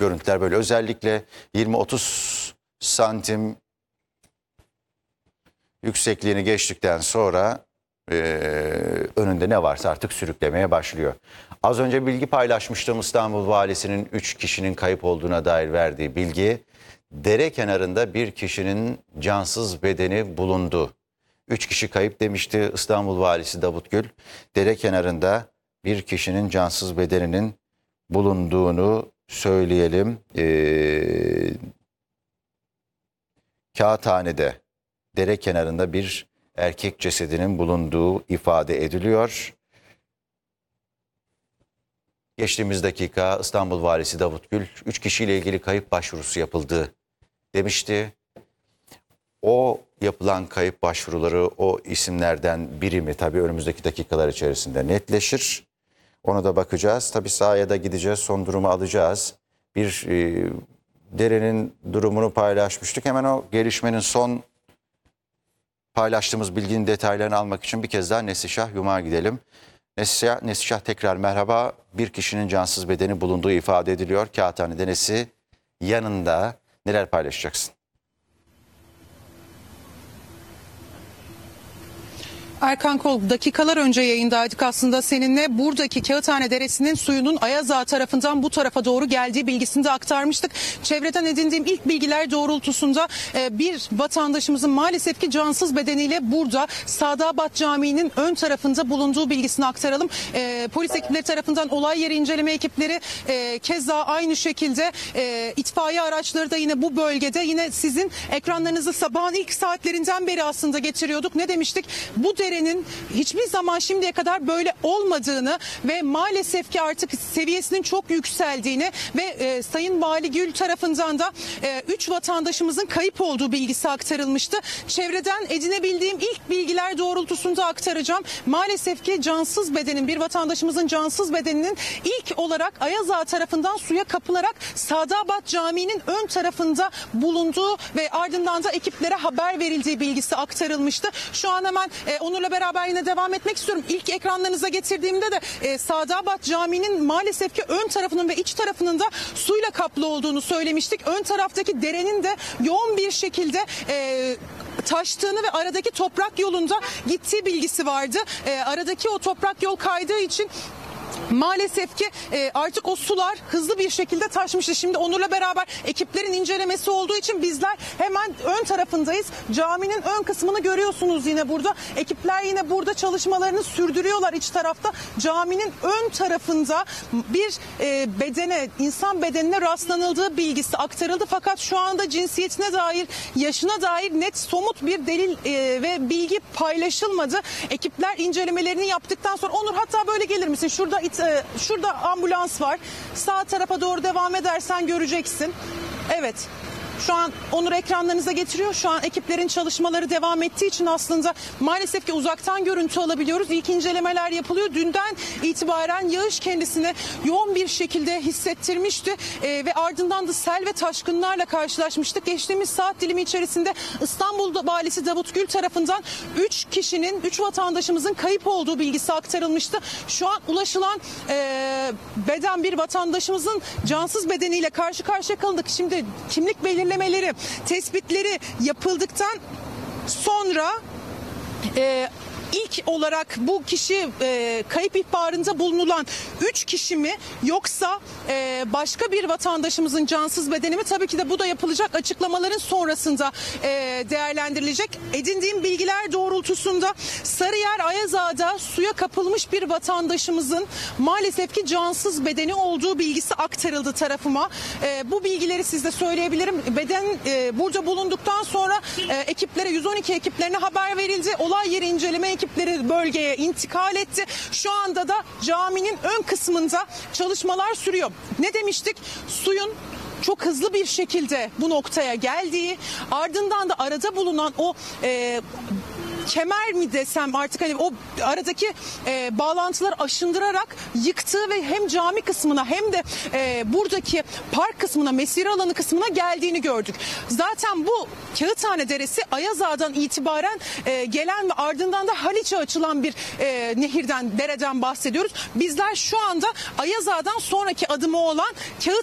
görüntüler böyle. Özellikle 20-30 santim yüksekliğini geçtikten sonra önünde ne varsa artık sürüklemeye başlıyor. Az önce bilgi paylaşmıştım, İstanbul Valisi'nin 3 kişinin kayıp olduğuna dair verdiği bilgi. Dere kenarında bir kişinin cansız bedeni bulundu. 3 kişi kayıp demişti İstanbul Valisi Davut Gül. Dere kenarında bir kişinin cansız bedeninin bulunduğunu söyleyelim. Kağıthane'de dere kenarında bir erkek cesedinin bulunduğu ifade ediliyor. Geçtiğimiz dakika İstanbul Valisi Davut Gül 3 kişiyle ilgili kayıp başvurusu yapıldı demişti. O yapılan kayıp başvuruları o isimlerden biri mi? Tabii önümüzdeki dakikalar içerisinde netleşir. Ona da bakacağız. Tabii sahaya da gideceğiz. Son durumu alacağız. Bir derenin durumunu paylaşmıştık. Hemen o gelişmenin son paylaştığımız bilginin detaylarını almak için bir kez daha Neslişah Yumak'a gidelim. Neslişah tekrar merhaba. Bir kişinin cansız bedeni bulunduğu ifade ediliyor. Kağıthane denesi yanında. Neler paylaşacaksın? Erkan Kol, dakikalar önce yayındaydık aslında seninle. Buradaki Kağıthane Deresi'nin suyunun Ayaz Ağa tarafından bu tarafa doğru geldiği bilgisini de aktarmıştık. Çevreden edindiğim ilk bilgiler doğrultusunda bir vatandaşımızın maalesef ki cansız bedeniyle burada Sadabat Camii'nin ön tarafında bulunduğu bilgisini aktaralım. Polis ekipleri tarafından olay yeri inceleme ekipleri keza aynı şekilde itfaiye araçları da yine bu bölgede, yine sizin ekranlarınızı sabahın ilk saatlerinden beri aslında getiriyorduk. Ne demiştik? Bu derenin hiçbir zaman şimdiye kadar böyle olmadığını ve maalesef ki artık seviyesinin çok yükseldiğini ve Sayın Vali Gül tarafından da 3 vatandaşımızın kayıp olduğu bilgisi aktarılmıştı. Çevreden edinebildiğim ilk bilgiler doğrultusunda aktaracağım. Maalesef ki cansız bedenin, bir vatandaşımızın cansız bedeninin ilk olarak Ayaz Ağa tarafından suya kapılarak Sadabat Camii'nin ön tarafında bulunduğu ve ardından da ekiplere haber verildiği bilgisi aktarılmıştı. Şu an hemen Onur'la beraber yine devam etmek istiyorum. İlk ekranlarınıza getirdiğimde de Sadabat Camii'nin maalesef ki ön tarafının ve iç tarafının da suyla kaplı olduğunu söylemiştik. Ön taraftaki derenin de yoğun bir şekilde taştığını ve aradaki toprak yolunda gittiği bilgisi vardı. Aradaki o toprak yol kaydığı için maalesef ki artık o sular hızlı bir şekilde taşmıştı. Şimdi Onur'la beraber ekiplerin incelemesi olduğu için bizler hemen ön tarafındayız. Caminin ön kısmını görüyorsunuz yine burada. Ekipler yine burada çalışmalarını sürdürüyorlar iç tarafta. Caminin ön tarafında bir bedene, insan bedenine rastlanıldığı bilgisi aktarıldı. Fakat şu anda cinsiyetine dair, yaşına dair net somut bir delil ve bilgi paylaşılmadı. Ekipler incelemelerini yaptıktan sonra, Onur hatta böyle gelir misin? Şurada ambulans var. Sağ tarafa doğru devam edersen göreceksin. Evet. Şu an Onur ekranlarınıza getiriyor. Şu an ekiplerin çalışmaları devam ettiği için aslında maalesef ki uzaktan görüntü alabiliyoruz. İlk incelemeler yapılıyor. Dünden itibaren yağış kendisine yoğun bir şekilde hissettirmişti. Ve ardından da sel ve taşkınlarla karşılaşmıştık. Geçtiğimiz saat dilimi içerisinde İstanbul Valisi Davut Gül tarafından 3 vatandaşımızın kayıp olduğu bilgisi aktarılmıştı. Şu an ulaşılan beden, bir vatandaşımızın cansız bedeniyle karşı karşıya kaldık. Şimdi kimlik belirlemeleri, tespitleri yapıldıktan sonra ilk olarak bu kişi kayıp ihbarında bulunulan 3 kişi mi, yoksa başka bir vatandaşımızın cansız bedeni mi? Tabii ki de bu da yapılacak açıklamaların sonrasında değerlendirilecek. Edindiğim bilgiler doğrultusunda Sarıyer Ayaz Ağa'da suya kapılmış bir vatandaşımızın maalesef ki cansız bedeni olduğu bilgisi aktarıldı tarafıma. Bu bilgileri size söyleyebilirim. Beden burada bulunduktan sonra ekiplere, 112 ekiplerine haber verildi. Olay yeri inceleme ekipleri bölgeye intikal etti. Şu anda da caminin ön kısmında çalışmalar sürüyor. Ne demiştik? Suyun çok hızlı bir şekilde bu noktaya geldiği, ardından da arada bulunan o kemer mi desem artık, hani o aradaki bağlantıları aşındırarak yıktığı ve hem cami kısmına hem de buradaki park kısmına, mesire alanı kısmına geldiğini gördük. Zaten bu Kağıthane Deresi Ayaz Ağa'dan itibaren gelen ve ardından da Haliç'e açılan bir nehirden, dereden bahsediyoruz. Bizler şu anda Ayaz Ağa'dan sonraki adımı olan